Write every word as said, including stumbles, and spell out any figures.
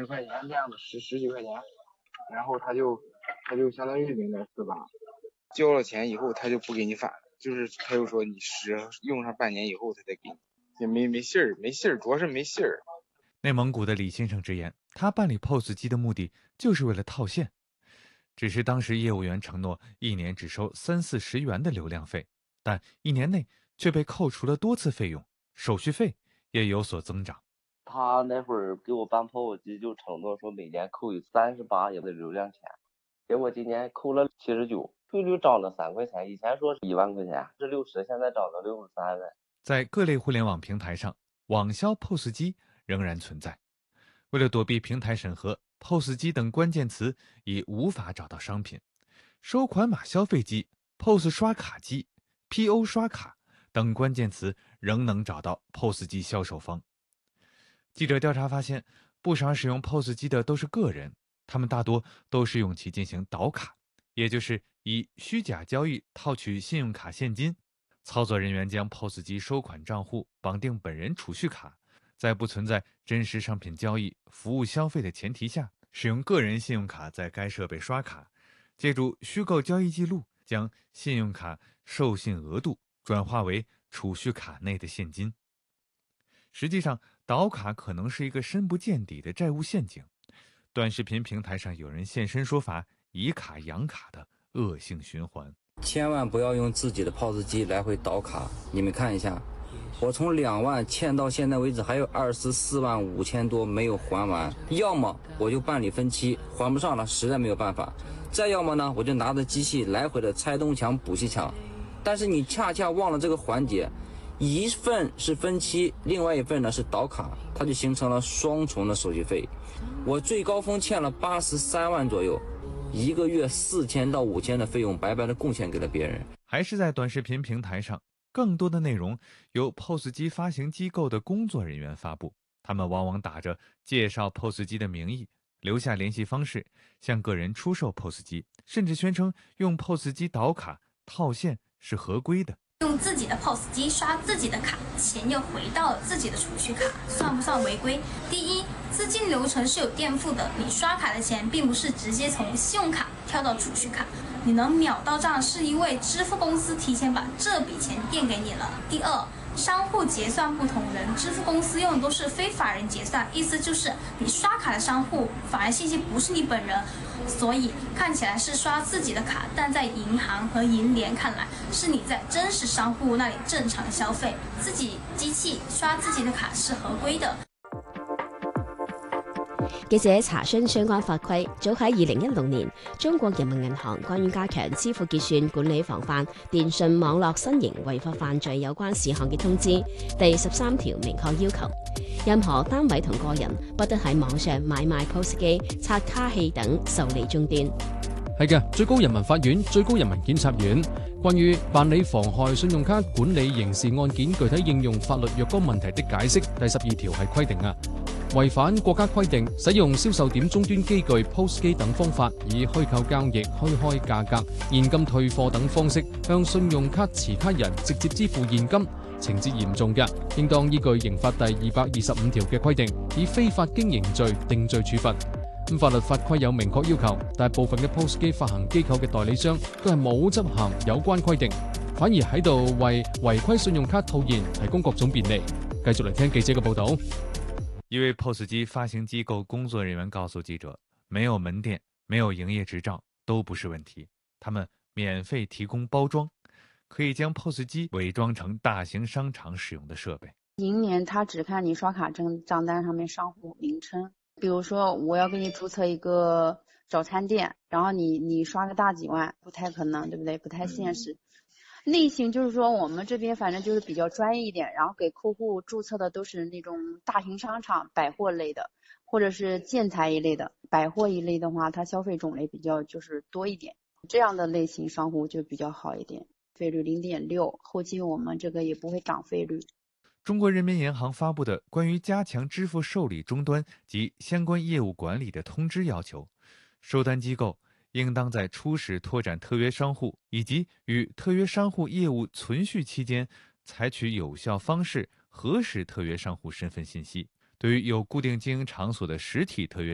十块钱这样的，十十几块钱，然后他就他就相当于零点四八，交了钱以后他就不给你返，就是他就说你使用上半年以后他再给你，也没没信儿，没信儿，主要是没信儿。 内蒙古的李先生直言，他办理 P O S 机的目的就是为了套现，只是当时业务员承诺一年只收三四十元的流量费，但一年内却被扣除了多次费用，手续费也有所增长。 他那会儿给我办 P O S 机就承诺说每年扣有三十八元的流量钱，结果今年扣了七十九，费率涨了三块钱，以前说是一万块钱是六十，现在涨到六十三了。 在各类互联网平台上，网销 P O S 机仍然存在。为了躲避平台审核， P O S 机等关键词已无法找到商品。收款码消费机、P O S 刷卡机、P O 刷卡等关键词仍能找到 P O S 机销售方。记者调查发现，不少使用 P O S 机的都是个人，他们大多都是用其进行倒卡，也就是以虚假交易套取信用卡现金。操作人员将 P O S 机收款账户绑定本人储蓄卡，在不存在真实商品交易、服务消费的前提下，使用个人信用卡在该设备刷卡，借助虚构交易记录，将信用卡授信额度转化为储蓄卡内的现金。实际上，倒卡可能是一个深不见底的债务陷阱。短视频平台上有人现身说法，以卡养卡的恶性循环。 千万不要用自己的 P O S 机来回倒卡。你们看一下，我从两万欠到现在为止还有二十四万五千多没有还完，要么我就办理分期，还不上了实在没有办法，再要么呢我就拿着机器来回的拆东墙补西墙。但是你恰恰忘了这个环节，一份是分期，另外一份呢是倒卡，它就形成了双重的手续费。我最高峰欠了八十三万左右，一个月四千到五千的费用白白的贡献给了别人。 还是在短视频平台上，更多的内容由 P O S 机发行机构的工作人员发布，他们往往打着介绍 P O S 机的名义，留下联系方式，向个人出售 P O S 机，甚至宣称用 P O S 机倒卡套现是合规的。 用自己的 P O S 机刷自己的卡，钱又回到了自己的储蓄卡，算不算违规？第一，资金流程是有垫付的，你刷卡的钱并不是直接从信用卡跳到储蓄卡，你能秒到账是因为支付公司提前把这笔钱垫给你了。第二，商户结算不同人，支付公司用的都是非法人结算，意思就是你刷卡的商户反而信息不是你本人，所以看起来是刷自己的卡，但在银行和银联看来是你在真实商户那里正常消费，自己機器刷自己的卡是合規的。 記者查詢相關法規，早喺二零一六年，中國人民銀行關於加強支付結算管理防範電訊網絡新型違法犯罪有關事項嘅通知第十三條明確要求，任何單位同個人不得喺網上買賣 P O S 機、刷卡器等受理終端。 係嘅，最高人民法院、最高人民檢察院關於辦理妨害信用卡管理刑事案件具體應用法律若干問題的解釋第十二條係規定啊，違反國家規定，使用銷售點終端機具、P O S 機等方法，以虛構交易、虛開價格、現金退貨等方式向信用卡持卡人直接支付現金，情節嚴重嘅，應當依據刑法第二百二十五條嘅規定，以非法經營罪定罪處罰。咁法律法規有明確要求，但係部分嘅 P O S 機發行機構嘅代理商佢係冇執行有關規定，反而喺度為違規信用卡套現提供各種便利。繼續嚟聽記者嘅報導。 一位 P O S 機發行機構工作人員告訴記者，沒有門店、沒有營業執照都不是問題，他們免費提供包裝，可以將 P O S 機偽裝成大型商場使用的設備。 銀聯它只看你刷卡證賬單上面商戶名稱，比如說我要給你註冊一個早餐店，然後你你刷個大幾萬，不太可能，對不對？不太現實。嗯類型就是說我們這邊反正就是比較專業一點，然後給客戶註冊的都是那種大型商場、百貨類的，或者是建材一類的。百貨一類的話，它消費種類比較就是多一點，這樣的類型商戶就比較好一點。費率零點六，後期我們這個也不會漲費率。 中國人民銀行發布的關於加強支付受理終端及相關業務管理的通知要求，收單機構應當在初始拓展特約商戶以及與特約商戶業務存續期間，採取有效方式核實特約商戶身份信息。對於有固定經營場所的實體特約